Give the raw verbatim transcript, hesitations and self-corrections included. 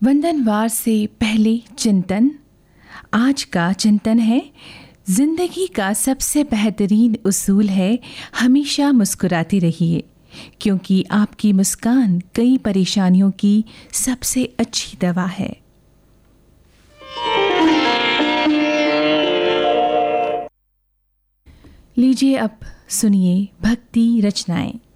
वंदनवार से पहले चिंतन। आज का चिंतन है, जिंदगी का सबसे बेहतरीन उसूल है हमेशा मुस्कुराते रहिए, क्योंकि आपकी मुस्कान कई परेशानियों की सबसे अच्छी दवा है। लीजिए अब सुनिए भक्ति रचनाएं।